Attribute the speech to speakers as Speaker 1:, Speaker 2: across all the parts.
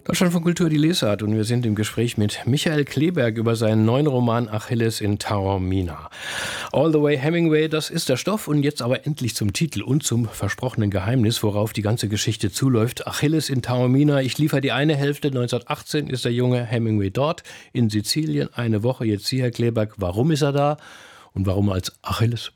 Speaker 1: Deutschland von Kultur, die Lesart, und wir sind im Gespräch mit Michael Kleeberg über seinen neuen Roman Achilles in Taormina. All the way Hemingway, das ist der Stoff, und jetzt aber endlich zum Titel und zum versprochenen Geheimnis, worauf die ganze Geschichte zuläuft. Achilles in Taormina, ich liefere die eine Hälfte. 1918 ist der junge Hemingway dort, in Sizilien, eine Woche. Jetzt Sie, Herr Kleeberg, warum ist er da und warum als Achilles?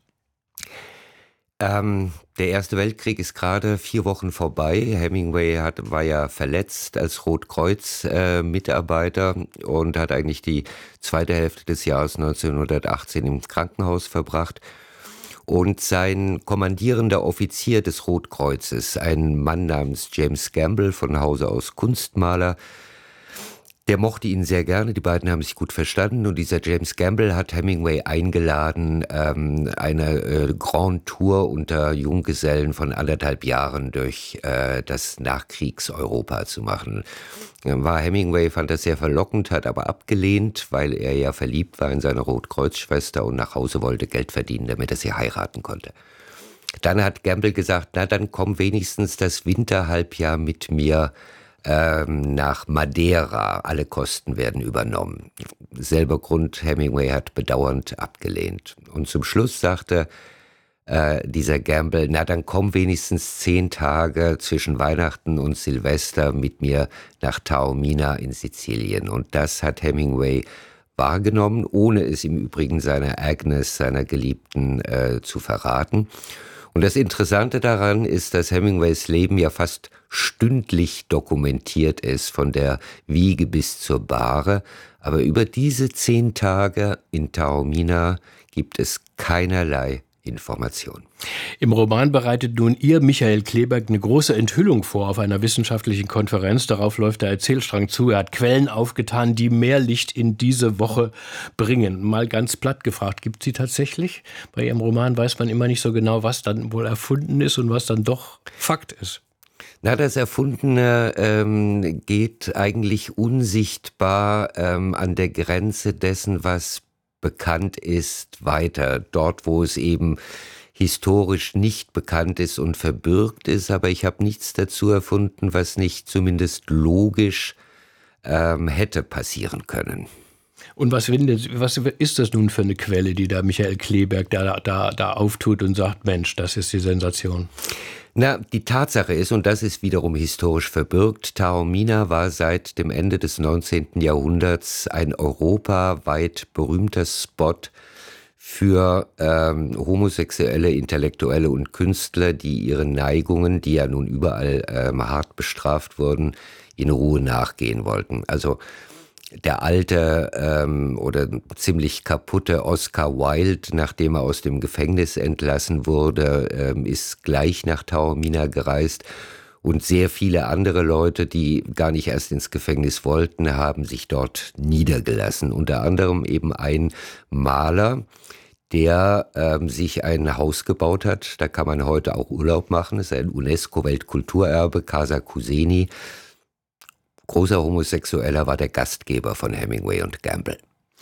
Speaker 2: Der Erste Weltkrieg ist gerade 4 Wochen vorbei. Hemingway war ja verletzt als Rotkreuz-Mitarbeiter und hat eigentlich die zweite Hälfte des Jahres 1918 im Krankenhaus verbracht. Und sein kommandierender Offizier des Rotkreuzes, ein Mann namens James Gamble, von Hause aus Kunstmaler, der mochte ihn sehr gerne, die beiden haben sich gut verstanden, und dieser James Gamble hat Hemingway eingeladen, eine Grand Tour unter Junggesellen von 1,5 Jahren durch das Nachkriegseuropa zu machen. Hemingway fand das sehr verlockend, hat aber abgelehnt, weil er ja verliebt war in seine Rotkreuzschwester und nach Hause wollte Geld verdienen, damit er sie heiraten konnte. Dann hat Gamble gesagt, na dann komm wenigstens das Winterhalbjahr mit mir nach Madeira. Alle Kosten werden übernommen. Selber Grund, Hemingway hat bedauernd abgelehnt. Und zum Schluss sagte dieser Gamble, na dann komm wenigstens 10 Tage zwischen Weihnachten und Silvester mit mir nach Taormina in Sizilien. Und das hat Hemingway wahrgenommen, ohne es im Übrigen seiner Agnes, seiner Geliebten, zu verraten. Und das Interessante daran ist, dass Hemingways Leben ja fast stündlich dokumentiert ist, von der Wiege bis zur Bahre. Aber über diese 10 Tage in Taormina gibt es keinerlei Information.
Speaker 1: Im Roman bereitet nun ihr, Michael Kleeberg, eine große Enthüllung vor auf einer wissenschaftlichen Konferenz. Darauf läuft der Erzählstrang zu. Er hat Quellen aufgetan, die mehr Licht in diese Woche bringen. Mal ganz platt gefragt, gibt es sie tatsächlich? Bei Ihrem Roman weiß man immer nicht so genau, was dann wohl erfunden ist und was dann doch Fakt ist.
Speaker 2: Na, das Erfundene geht eigentlich unsichtbar an der Grenze dessen, was bekannt ist, weiter. Dort, wo es eben historisch nicht bekannt ist und verbürgt ist, aber ich habe nichts dazu erfunden, was nicht zumindest logisch hätte passieren können.
Speaker 1: Und was ist das nun für eine Quelle, die da Michael Kleeberg da auftut und sagt, Mensch, das ist die Sensation?
Speaker 2: Na, die Tatsache ist, und das ist wiederum historisch verbürgt, Taormina war seit dem Ende des 19. Jahrhunderts ein europaweit berühmter Spot für homosexuelle Intellektuelle und Künstler, die ihren Neigungen, die ja nun überall hart bestraft wurden, in Ruhe nachgehen wollten. Also der alte oder ziemlich kaputte Oscar Wilde, nachdem er aus dem Gefängnis entlassen wurde, ist gleich nach Taormina gereist. Und sehr viele andere Leute, die gar nicht erst ins Gefängnis wollten, haben sich dort niedergelassen. Unter anderem eben ein Maler, der sich ein Haus gebaut hat. Da kann man heute auch Urlaub machen. Das ist ein UNESCO-Weltkulturerbe, Casa Cuseni. Großer Homosexueller, war der Gastgeber von Hemingway und Gamble.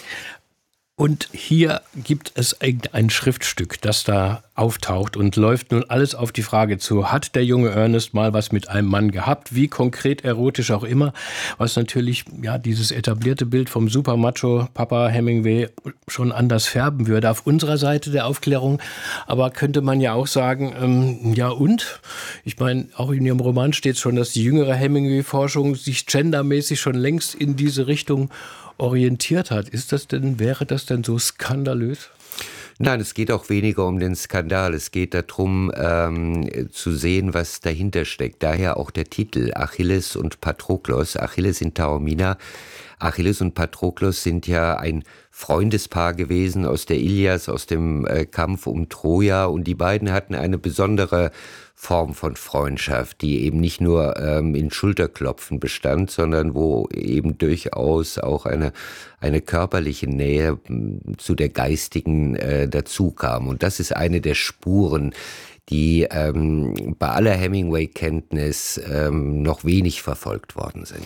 Speaker 1: Und hier gibt es ein Schriftstück, das da auftaucht und läuft nun alles auf die Frage zu, hat der junge Ernest mal was mit einem Mann gehabt, wie konkret erotisch auch immer, was natürlich ja dieses etablierte Bild vom Supermacho Papa Hemingway schon anders färben würde auf unserer Seite der Aufklärung. Aber könnte man ja auch sagen, ja und? Ich meine, auch in Ihrem Roman steht schon, dass die jüngere Hemingway-Forschung sich gendermäßig schon längst in diese Richtung orientiert hat. Wäre das denn so skandalös?
Speaker 2: Nein, es geht auch weniger um den Skandal. Es geht darum, zu sehen, was dahinter steckt. Daher auch der Titel Achilles und Patroklos. Achilles in Taormina. Achilles und Patroklos sind ja ein Freundespaar gewesen aus der Ilias, aus dem Kampf um Troja. Und die beiden hatten eine besondere Form von Freundschaft, die eben nicht nur in Schulterklopfen bestand, sondern wo eben durchaus auch eine körperliche Nähe zu der geistigen dazu kam. Und das ist eine der Spuren, die bei aller Hemingway-Kenntnis noch wenig verfolgt worden sind.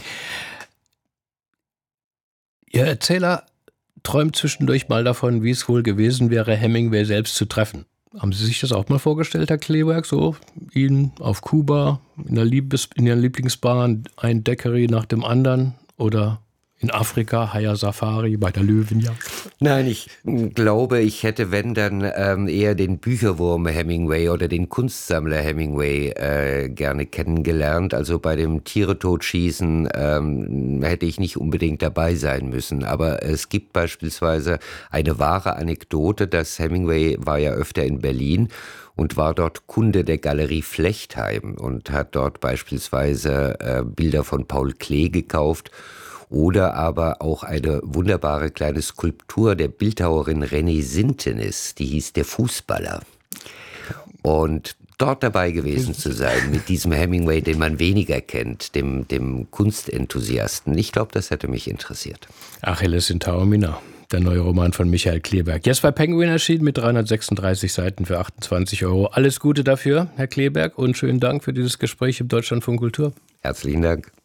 Speaker 1: Ihr Erzähler träumt zwischendurch mal davon, wie es wohl gewesen wäre, Hemingway selbst zu treffen. Haben Sie sich das auch mal vorgestellt, Herr Kleeberg, so ihn auf Kuba in der Lieblingsbahn, ein Daiquiri nach dem anderen oder in Afrika, Haya Safari bei der Löwenjagd?
Speaker 2: Nein, ich glaube, ich hätte, wenn dann, eher den Bücherwurm Hemingway oder den Kunstsammler Hemingway gerne kennengelernt. Also bei dem Tiere totschießen hätte ich nicht unbedingt dabei sein müssen. Aber es gibt beispielsweise eine wahre Anekdote, dass Hemingway war ja öfter in Berlin und war dort Kunde der Galerie Flechtheim und hat dort beispielsweise Bilder von Paul Klee gekauft. Oder aber auch eine wunderbare kleine Skulptur der Bildhauerin René Sintenis, die hieß Der Fußballer. Und dort dabei gewesen zu sein mit diesem Hemingway, den man weniger kennt, dem Kunstenthusiasten, ich glaube, das hätte mich interessiert.
Speaker 1: Achilles in Taormina, der neue Roman von Michael Kleeberg. Jetzt bei Penguin erschienen mit 336 Seiten für 28 €. Alles Gute dafür, Herr Kleeberg, und schönen Dank für dieses Gespräch im Deutschlandfunk Kultur.
Speaker 2: Herzlichen Dank.